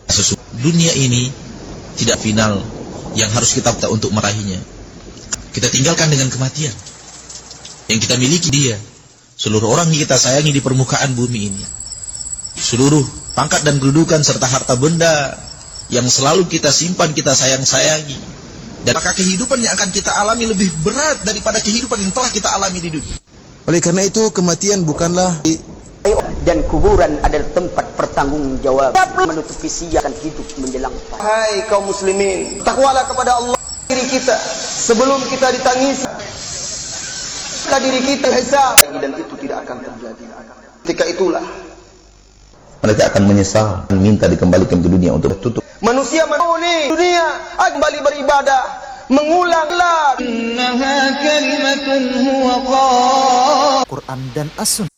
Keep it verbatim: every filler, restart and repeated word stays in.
Sesungguhnya dunia ini tidak final yang harus kita untuk meraihnya. Kita tinggalkan dengan kematian. Yang kita miliki dia. Seluruh orang yang kita sayangi di permukaan bumi ini. Seluruh pangkat dan kedudukan serta harta benda yang selalu kita simpan, kita sayang-sayangi. Dan maka kehidupan yang akan kita alami lebih berat daripada kehidupan yang telah kita alami di dunia. Oleh karena itu kematian bukanlah dan kuburan adalah tempat pertanggungjawab menutupi siakan hidup menjelang. Hai kaum muslimin, takwalah kepada Allah diri kita sebelum kita ditangisi. Diri kita hisab dan itu tidak akan terjadi. Ketika itulah mereka akan menyesal dan minta dikembalikan ke dunia untuk tutup. Manusia mau nih dunia kembali beribadah, mengulanglah Quran dan As-Sunnah.